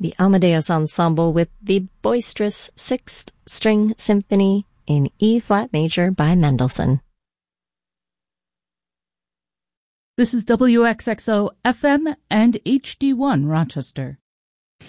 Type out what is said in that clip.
the Amadeus Ensemble with the boisterous Sixth String Symphony in E-flat major by Mendelssohn. This is WXXO FM and HD1 Rochester.